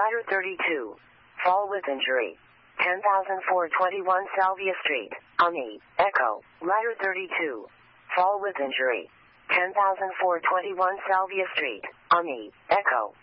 Ladder 32. Fall with injury. 10,421 Salvia Street, Ani, Echo. Ladder 32. Fall with injury. 10,421 Salvia Street, Ani, Echo.